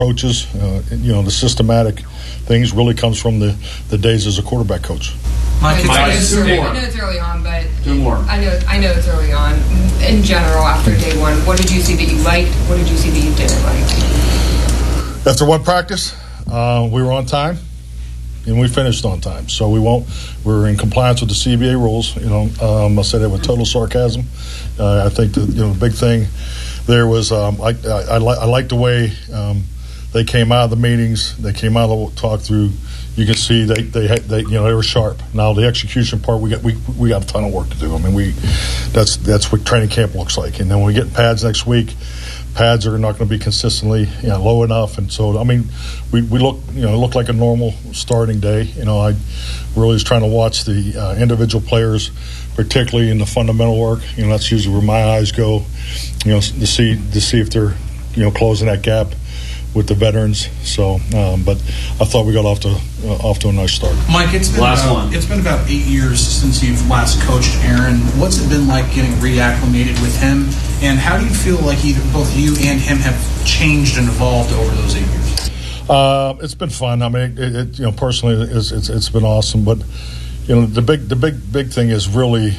approaches, the systematic things really comes from the days as a quarterback coach. Mike, I know it's early on, but I know it's early on. In general, after day one, what did you see that you liked? What did you see that you didn't like? After one practice, we were on time, and we finished on time. So we're in compliance with the CBA rules. I say that with total sarcasm. I think the big thing there was I like the way they came out of the meetings. They came out of the talk through. You can see they were sharp. Now the execution part, we got a ton of work to do. I mean, that's what training camp looks like. And then when we get pads next week, pads are not going to be consistently low enough. And so I mean, we look like a normal starting day. I really was trying to watch the individual players, particularly in the fundamental work. That's usually where my eyes go. To see if they're closing that gap with the veterans. So, but I thought we got off to a nice start. Mike, it's been about 8 years since you've last coached Aaron. What's it been like getting reacclimated with him, and how do you feel like both you and him have changed and evolved over those 8 years? It's been fun. I mean, personally, it's been awesome. But the big thing is really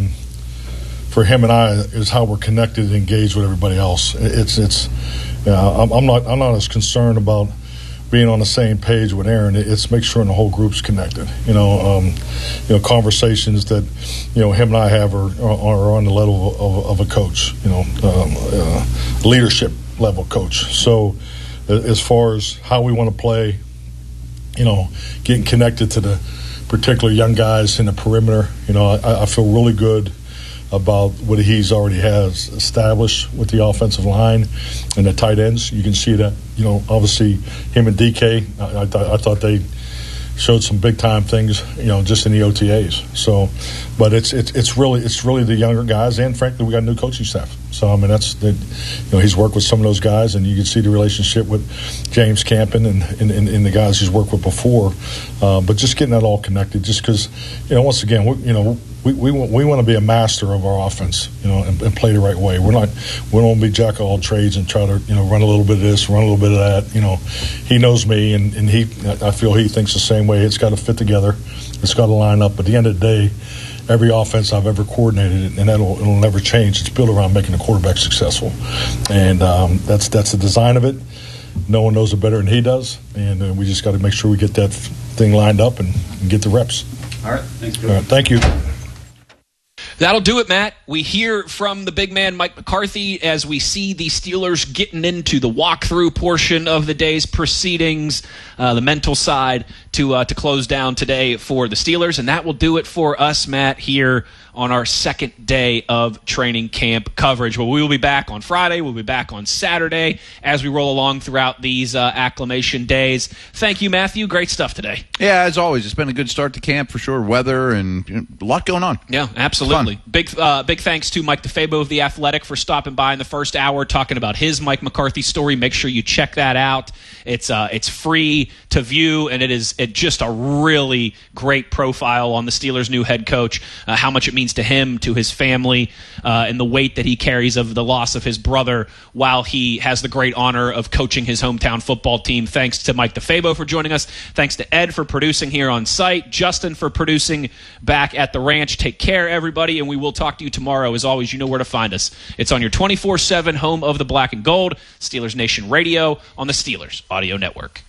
for him and I is how we're connected and engaged with everybody else. I'm not as concerned about being on the same page with Aaron. It's make sure the whole group's connected. Conversations that him and I have are on the level of a coach. Leadership level coach. So as far as how we want to play, getting connected to the particular young guys in the perimeter, I feel really good about what he's already has established with the offensive line and the tight ends. You can see that, obviously him and DK, I thought they showed some big time things, just in the OTAs. So, but it's really the younger guys, and frankly, we got a new coaching staff. So I mean, he's worked with some of those guys, and you can see the relationship with James Campen and the guys he's worked with before. But just getting that all connected, just because, once again, we want to be a master of our offense, and play the right way. We don't want to be jack of all trades and try to, run a little bit of this, run a little bit of that. He knows me, and I feel he thinks the same way. It's got to fit together. It's got to line up. At the end of the day, every offense I've ever coordinated, and it'll never change. It's built around making the quarterback successful, and that's the design of it. No one knows it better than he does, and we just got to make sure we get that thing lined up and get the reps. All right, thanks, Coach. All right, thank you. That'll do it, Matt. We hear from the big man, Mike McCarthy, as we see the Steelers getting into the walkthrough portion of the day's proceedings, the mental side to close down today for the Steelers. And that will do it for us, Matt, here on our second day of training camp coverage. Well, we will be back on Friday. We'll be back on Saturday as we roll along throughout these acclimation days. Thank you, Matthew. Great stuff today. Yeah, as always, it's been a good start to camp for sure. Weather and a lot going on. Yeah, absolutely. Big thanks to Mike DeFabo of The Athletic for stopping by in the first hour talking about his Mike McCarthy story. Make sure you check that out. It's free to view, and it's just a really great profile on the Steelers' new head coach, how much it means to him, to his family, and the weight that he carries of the loss of his brother while he has the great honor of coaching his hometown football team. Thanks to Mike DeFabo for joining us. Thanks to Ed for producing here on site. Justin for producing back at the ranch. Take care, everybody, and we will talk to you tomorrow. As always, you know where to find us. It's on your 24/7 home of the black and gold, Steelers Nation Radio on the Steelers Audio Network.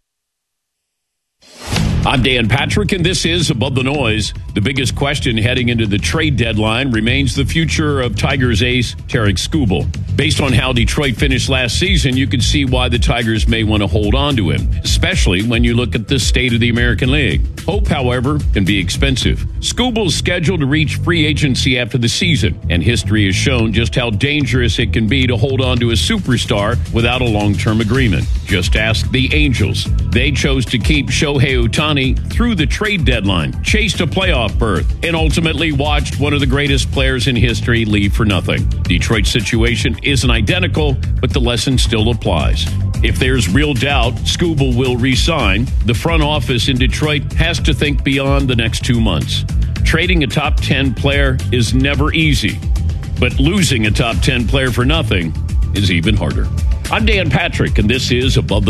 I'm Dan Patrick, and this is Above the Noise. The biggest question heading into the trade deadline remains the future of Tigers ace Tarik Skubal. Based on how Detroit finished last season, you can see why the Tigers may want to hold on to him, especially when you look at the state of the American League. Hope, however, can be expensive. Skubal's scheduled to reach free agency after the season, and history has shown just how dangerous it can be to hold on to a superstar without a long-term agreement. Just ask the Angels. They chose to keep Shohei Ohtani through the trade deadline, chased a playoff berth, and ultimately watched one of the greatest players in history leave for nothing. Detroit's situation isn't identical, but the lesson still applies. If there's real doubt Skubal will re-sign, the front office in Detroit has to think beyond the next 2 months. Trading a top 10 player is never easy, but losing a top 10 player for nothing is even harder. I'm Dan Patrick, and this is Above the